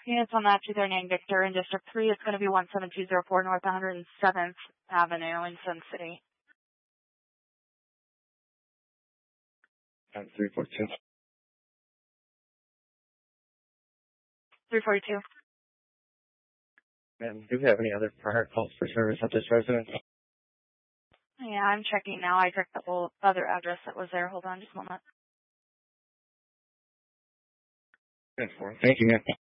Units on that 239 Victor in District 3. It's going to be 17204 North 107th Avenue in Sun City. 342. 342. Ma'am, do we have any other prior calls for service at this residence? Yeah, I'm checking now. I checked the whole other address that was there. Hold on just a moment. Thank you, ma'am.